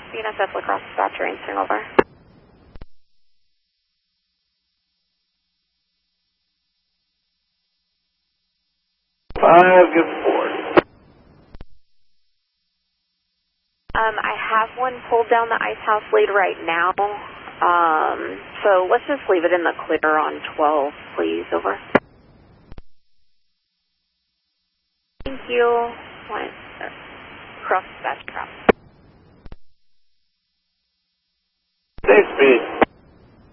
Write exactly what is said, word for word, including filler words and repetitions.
B N S F Lacrosse dispatcher, answering over. Five, give four. Um, I have one pulled down the ice house lead right now. Um, so let's just leave it in the clear on twelve, please. Over. Thank you. One, uh, cross dispatch, cross. Safe speed.